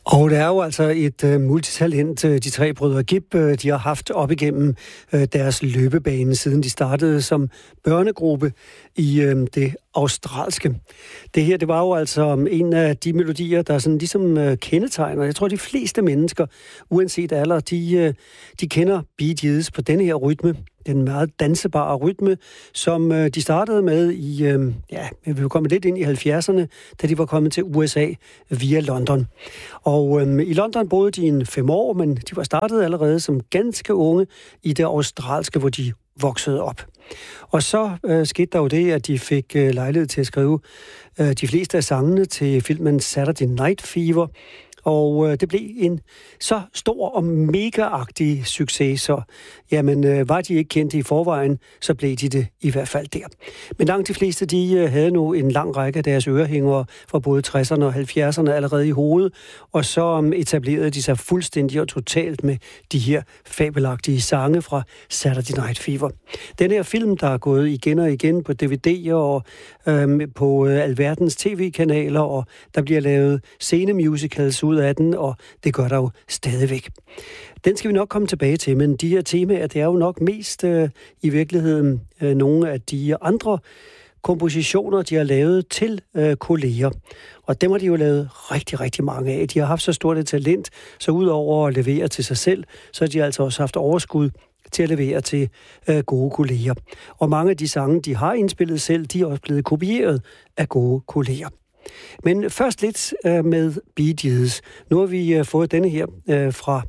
Og det er jo altså et multitalent, de tre brødre Gibb, de har haft op igennem deres løbebane, siden de startede som børnegruppe i det australske. Det her, det var jo altså en af de melodier, der sådan ligesom kendetegner. Jeg tror, de fleste mennesker, uanset alder, de kender Bee Gees på denne her rytme. Den meget dansebare rytme, som de startede med i, vi vil komme lidt ind i 70'erne, da de var kommet til USA via London. Og i London boede de en 5 år, men de var startet allerede som ganske unge i det australske, hvor de voksede op. Og så skete der jo det, at de fik lejlighed til at skrive de fleste af sangene til filmen Saturday Night Fever. Og det blev en så stor og mega-agtig succes, så var de ikke kendte i forvejen, så blev de det i hvert fald der. Men langt de fleste, de havde nu en lang række af deres ørehængere fra både 60'erne og 70'erne allerede i hovedet, og så etablerede de sig fuldstændig og totalt med de her fabelagtige sange fra Saturday Night Fever. Den her film, der er gået igen og igen på DVD'er og på alverdens tv-kanaler, og der bliver lavet scenemusicals ud af den, og det gør der jo stadigvæk. Den skal vi nok komme tilbage til, men de her temaer, det er jo nok mest i virkeligheden nogle af de andre kompositioner, de har lavet til kolleger. Og dem har de jo lavet rigtig, rigtig mange af. De har haft så stort et talent, så udover at levere til sig selv, så har de altså også haft overskud til at levere til gode kolleger. Og mange af de sange, de har indspillet selv, de er også blevet kopieret af gode kolleger. Men først lidt med Bee Gees. Nu har vi fået denne her fra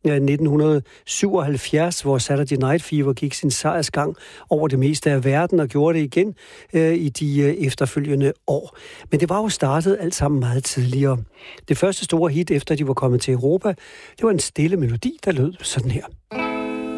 1977, hvor Saturday Night Fever gik sin sejrsgang over det meste af verden og gjorde det igen i de efterfølgende år. Men det var jo startet alt sammen meget tidligere. Det første store hit, efter de var kommet til Europa, det var en stille melodi, der lød sådan her.